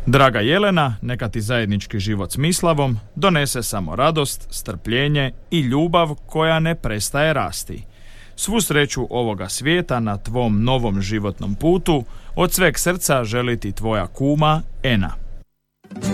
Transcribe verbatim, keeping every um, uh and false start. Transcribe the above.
Draga Jelena, neka ti zajednički život s Mislavom donese samo radost, strpljenje i ljubav koja ne prestaje rasti. Svu sreću ovoga svijeta na tvom novom životnom putu od sveg srca želi ti tvoja kuma Ena.